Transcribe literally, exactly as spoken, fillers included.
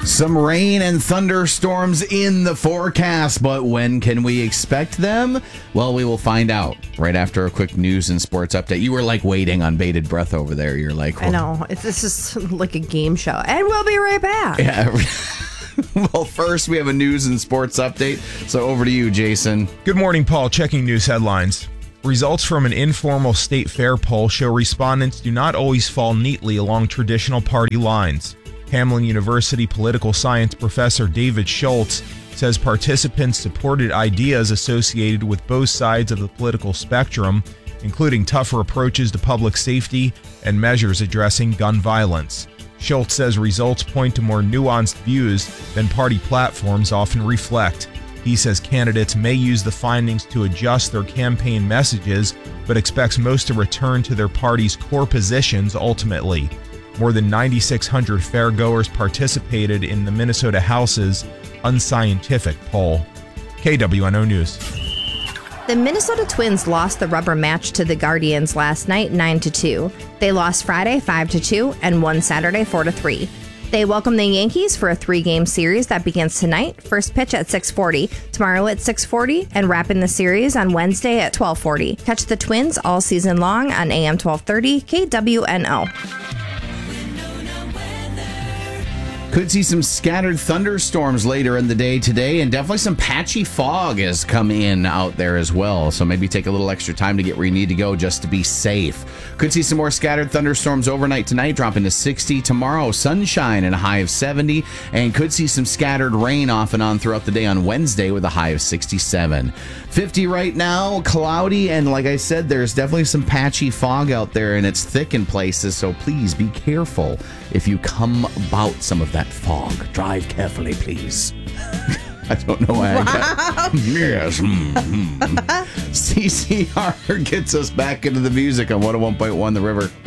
Some rain and thunderstorms in the forecast, but when can we expect them? Well, we will find out right after a quick news and sports update. You were like waiting on bated breath over there. You're like, well, I know. It's, this is like a game show. And we'll be right back. Yeah. Well, first we have a news and sports update. So over to you, Jason. Good morning, Paul. Checking news headlines. Results from an informal state fair poll show respondents do not always fall neatly along traditional party lines. Hamline University political science professor David Schultz says participants supported ideas associated with both sides of the political spectrum, including tougher approaches to public safety and measures addressing gun violence. Schultz says results point to more nuanced views than party platforms often reflect. He says candidates may use the findings to adjust their campaign messages, but expects most to return to their party's core positions ultimately. More than nine thousand six hundred fairgoers participated in the Minnesota House's unscientific poll. K W N O News. The Minnesota Twins lost the rubber match to the Guardians last night nine to two. They lost Friday five to two and won Saturday four to three. They welcome the Yankees for a three-game series that begins tonight. First pitch at six forty, tomorrow at six forty, and wrapping the series on Wednesday at twelve forty. Catch the Twins all season long on A M twelve thirty K W N O. Could see some scattered thunderstorms later in the day today, and definitely some patchy fog has come in out there as well. So maybe take a little extra time to get where you need to go just to be safe. Could see some more scattered thunderstorms overnight tonight, dropping to sixty. Tomorrow, sunshine and a high of seventy. And could see some scattered rain off and on throughout the day on Wednesday with a high of sixty-seven. fifty right now, cloudy, and like I said, there's definitely some patchy fog out there, and it's thick in places, so please be careful if you come about some of that fog. Drive carefully, please. I don't know why I got... Yes. Mm-hmm. C C R gets us back into the music on one oh one point one The River.